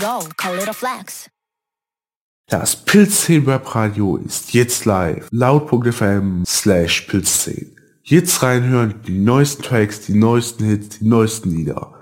Yo, call it a flex. Das Pilz10 Webradio ist jetzt live. Laut.fm/Pilz10. Jetzt reinhören, die neuesten Tracks, die neuesten Hits, die neuesten Lieder.